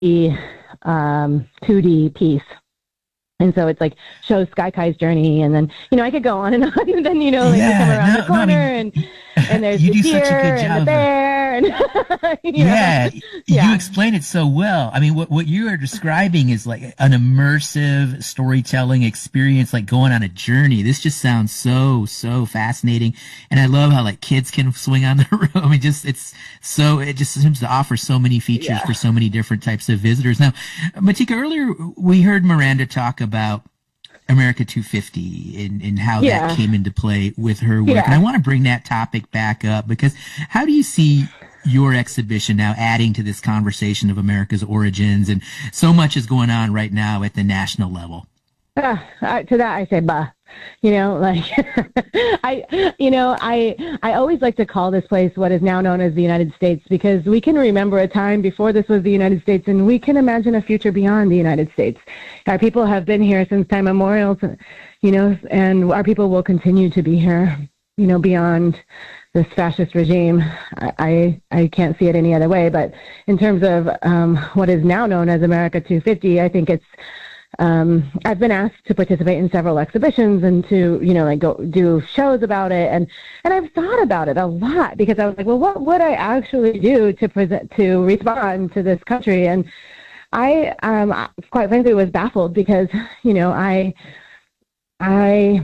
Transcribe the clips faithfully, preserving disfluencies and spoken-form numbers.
um, two D piece. And so it's like shows Sky Kai's journey, and then, you know, I could go on and on, and then, you know, like we come Yeah, around no, the no, I corner, mean, and and there's you the do such a deer good and the job of, bear, and you yeah, know, you yeah, explain it so well. I mean, what, what you are describing is like an immersive storytelling experience, like going on a journey. This just sounds so, so fascinating. And I love how like kids can swing on the room. I mean, just, it's so, it just seems to offer so many features yeah, for so many different types of visitors. Now, Matika, earlier we heard Miranda talk about America two fifty and, and how that yeah, came into play with her work. And I yeah. want to bring that topic back up because how do you see your exhibition now adding to this conversation of America's origins? And so much is going on right now at the national level. Uh, I, to that I say, bah. You know, like I, you know, I, I always like to call this place what is now known as the United States, because we can remember a time before this was the United States, and we can imagine a future beyond the United States. Our people have been here since time immemorial, you know, and our people will continue to be here, you know, beyond this fascist regime. I, I, I can't see it any other way. But in terms of um, what is now known as America two fifty, I think it's, Um, I've been asked to participate in several exhibitions and to, you know, like go do shows about it. And, and I've thought about it a lot, because I was like, well, what would I actually do to present, to respond to this country? And I, um, quite frankly, was baffled because, you know, I, I,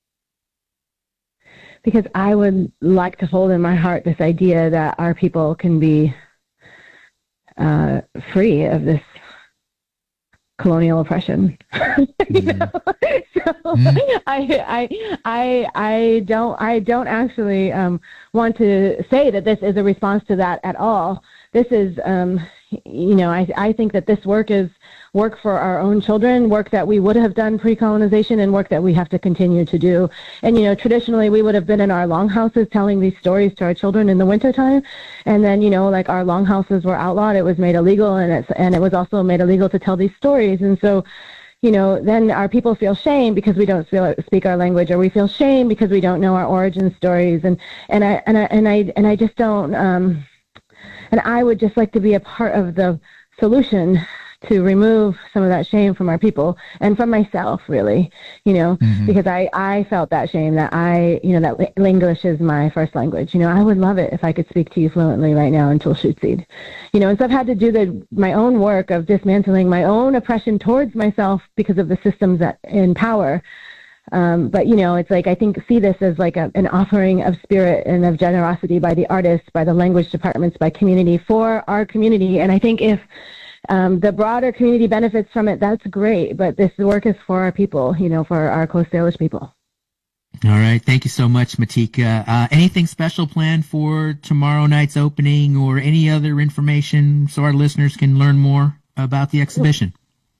because I would like to hold in my heart this idea that our people can be uh, free of this colonial oppression. you Mm-hmm. know? So Mm-hmm. I, I, I, I don't, I don't actually um, want to say that this is a response to that at all. This is, um, you know, I, I think that this work is work for our own children, work that we would have done pre-colonization, and work that we have to continue to do. And, you know, traditionally we would have been in our longhouses telling these stories to our children in the wintertime. And then, you know, like our longhouses were outlawed. It was made illegal, and it's, and it was also made illegal to tell these stories. And so, you know, then our people feel shame because we don't feel, speak our language, or we feel shame because we don't know our origin stories. And, and I, and I, and I, and I just don't, um, and I would just like to be a part of the solution to remove some of that shame from our people and from myself, really, you know, Mm-hmm. because I, I felt that shame that I, you know, that English is my first language. You know, I would love it if I could speak to you fluently right now in Tulshutseed, you know, and so I've had to do the, my own work of dismantling my own oppression towards myself because of the systems that in power. Um, but, you know, it's like, I think, see this as like a, an offering of spirit and of generosity by the artists, by the language departments, by community, for our community. And I think if um, the broader community benefits from it, that's great. But this work is for our people, you know, for our Coast Salish people. All right. Thank you so much, Matika. Uh, anything special planned for tomorrow night's opening, or any other information so our listeners can learn more about the exhibition?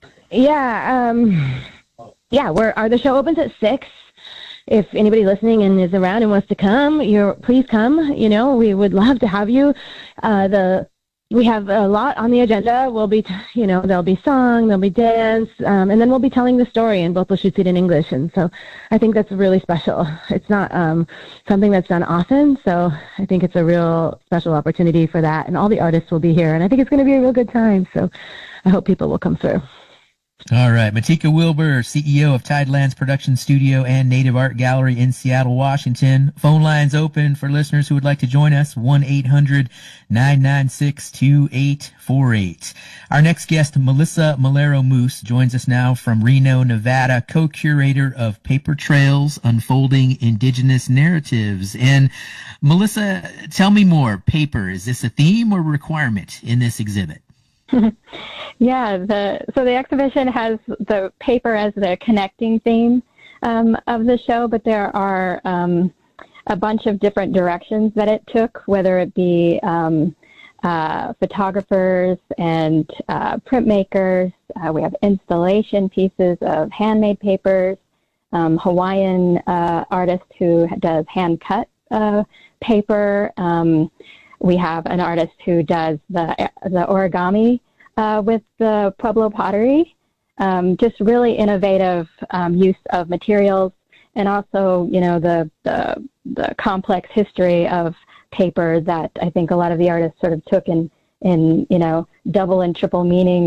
Yeah. Um, yeah, we're, our, the show opens at six. If anybody listening and is around and wants to come, you're please come. You know, we would love to have you. Uh, the we have a lot on the agenda. We'll be, t- you know, there'll be song, there'll be dance, um, and then we'll be telling the story in both Lushootseed and English. And so I think that's really special. It's not um, something that's done often, so I think it's a real special opportunity for that. And all the artists will be here, and I think it's going to be a real good time. So I hope people will come through. All right. Matika Wilbur, C E O of Tidelands Production Studio and Native Art Gallery in Seattle, Washington. Phone lines open for listeners who would like to join us, one eight hundred nine nine six two eight four eight. Our next guest, Melissa Malero Moose, joins us now from Reno, Nevada, co-curator of Paper Trails, Unfolding Indigenous Narratives. And Melissa, tell me more. Paper, is this a theme or requirement in this exhibit? Yeah, the so the exhibition has the paper as the connecting theme um, of the show, but there are um, a bunch of different directions that it took, whether it be um, uh, photographers and uh, printmakers. Uh, we have installation pieces of handmade papers, um, Hawaiian uh, artist who does hand-cut uh, paper. Um, We have an artist who does the the origami uh, with the Pueblo pottery. Um, just really innovative um, use of materials, and also, you know, the, the the complex history of paper that I think a lot of the artists sort of took in in you know double and triple meaning